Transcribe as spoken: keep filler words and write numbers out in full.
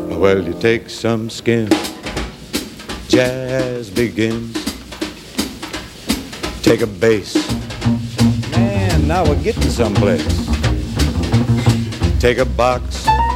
Well, you take some skin, jazz begins. Take a bass, man, now we're getting someplace. Take a box,